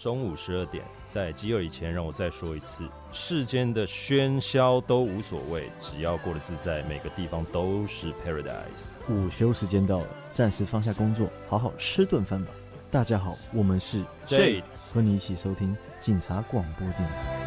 中午12点。在饥饿以前，让我再说一次：世间的喧嚣都无所谓，只要过得自在，每个地方都是 paradise。 午休时间到了，暂时放下工作，好好吃顿饭吧。大家好，我们是 Jade， 和你一起收听警察广播电台。